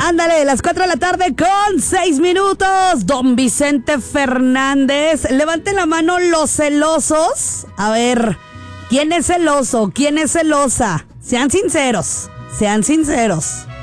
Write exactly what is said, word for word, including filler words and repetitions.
Ándale, las cuatro de la tarde con seis minutos. Don Vicente Fernández. Levanten la mano los celosos. A ver, ¿quién es celoso? ¿Quién es celosa? Sean sinceros, sean sinceros.